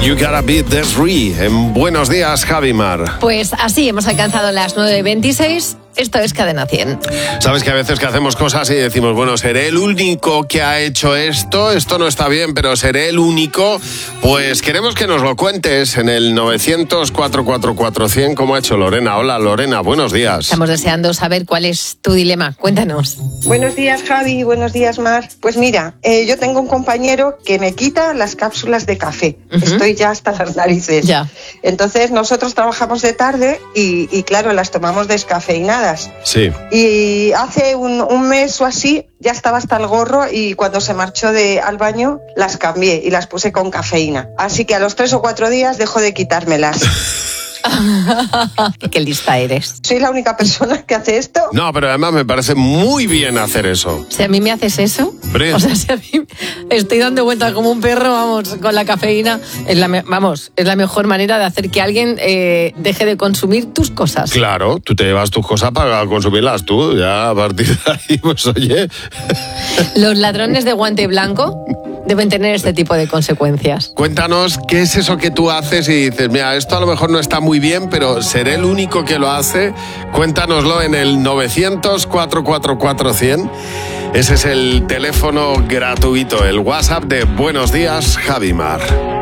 You Gotta Beat the Three. En Buenos Días, Javimar. Pues así hemos alcanzado las 9:26. Esto es Cadena 100. Sabes que a veces que hacemos cosas y decimos, bueno, seré el único que ha hecho esto no está bien, pero seré el único. Pues queremos que nos lo cuentes en el 900-444-100, como ha hecho Lorena. Hola, Lorena, buenos días. Estamos deseando saber cuál es tu dilema. Cuéntanos. Buenos días, Javi. Buenos días, Mar. Pues mira, yo tengo un compañero que me quita las cápsulas de café. Estoy ya hasta las narices. Ya. Entonces nosotros trabajamos de tarde y claro, las tomamos descafeinadas. Sí. Y hace un mes o así ya estaba hasta el gorro y cuando se marchó al baño las cambié y las puse con cafeína. Así que a los 3 o 4 días dejo de quitármelas. Qué lista eres. ¿Soy la única persona que hace esto? No, pero además me parece muy bien hacer eso. Si a mí me haces eso, Hombre. o sea, si a mí estoy dando vueltas como un perro, vamos, con la cafeína, es la mejor manera de hacer que alguien deje de consumir tus cosas. Claro, tú te llevas tus cosas para consumirlas tú, ya a partir de ahí, pues oye. Los ladrones de guante blanco deben tener este tipo de consecuencias. Cuéntanos qué es eso que tú haces y dices, mira, esto a lo mejor no está muy bien, pero seré el único que lo hace. Cuéntanoslo en el 900-444-100. Ese es el teléfono gratuito, el WhatsApp de Buenos Días, Javimar.